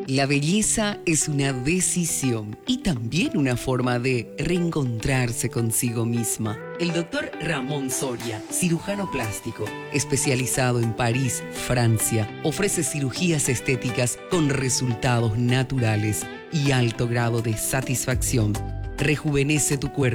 La belleza es una decisión y también una forma de reencontrarse consigo misma. El doctor Ramón Soria, cirujano plástico, especializado en París, Francia, ofrece cirugías estéticas con resultados naturales y alto grado de satisfacción. Rejuvenece tu cuerpo